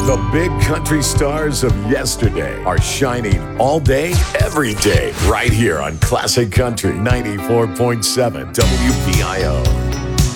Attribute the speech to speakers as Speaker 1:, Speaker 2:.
Speaker 1: The big country stars of yesterday are shining all day, every day, right here on Classic Country 94.7 WPIO.